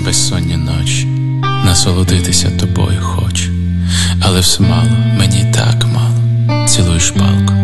безсонні ночі, насолодитися тобою хочу, але все мало, мені так мало, цілуєш палку,